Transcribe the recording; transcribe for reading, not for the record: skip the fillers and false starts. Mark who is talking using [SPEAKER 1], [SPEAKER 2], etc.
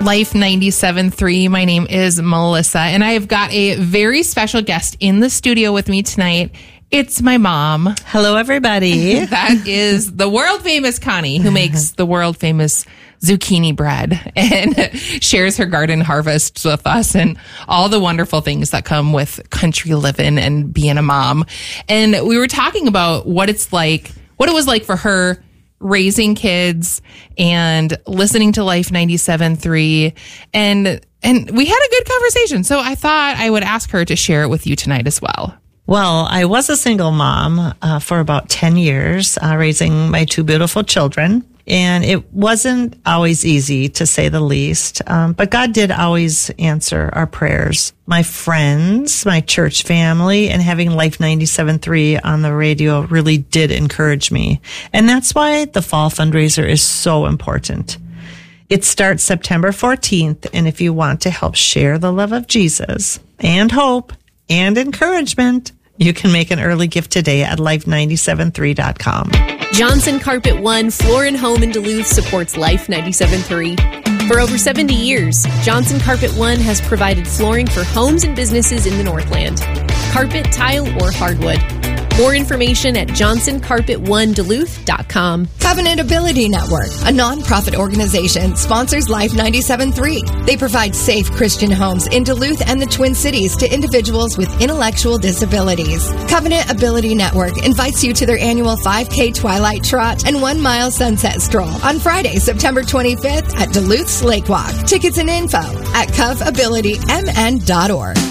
[SPEAKER 1] Life 97.3. My name is Melissa, and I have got a very special guest in the studio with me tonight. It's my mom.
[SPEAKER 2] Hello, everybody.
[SPEAKER 1] That is the world famous Connie, who makes the world famous zucchini bread and shares her garden harvests with us and all the wonderful things that come with country living and being a mom. And we were talking about what it was like for her raising kids and listening to Life 97.3. And we had a good conversation. So I thought I would ask her to share it with you tonight as well.
[SPEAKER 2] Well, I was a single mom for about 10 years, raising my two beautiful children. And it wasn't always easy, to say the least. But God did always answer our prayers. My friends, my church family, and having Life 97.3 on the radio really did encourage me. And that's why the fall fundraiser is so important. It starts September 14th. And if you want to help share the love of Jesus and hope and encouragement, you can make an early gift today at life973.com.
[SPEAKER 3] Johnson Carpet One Floor and Home in Duluth supports Life 97.3. For over 70 years, Johnson Carpet One has provided flooring for homes and businesses in the Northland. Carpet, tile, or hardwood. More information at johnsoncarpet1duluth.com.
[SPEAKER 4] Covenant Ability Network, a nonprofit organization, sponsors Life 97.3. They provide safe Christian homes in Duluth and the Twin Cities to individuals with intellectual disabilities. Covenant Ability Network invites you to their annual 5K Twilight Trot and 1 mile Sunset Stroll on Friday, September 25th at Duluth's Lake Walk. Tickets and info at covabilitymn.org.